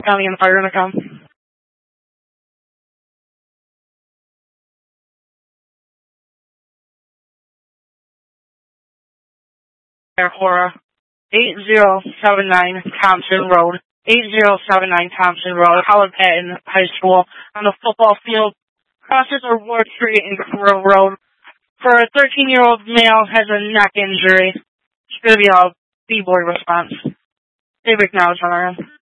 County and fire to come. Aurora, 8079 Thompson Road. 8079 Thompson Road, Howard Patton High School, on the football field, crosses of Ward Street and Crow Road. For a 13-year-old male has a neck injury. It's going to be a B-boy response. They've acknowledged on our end.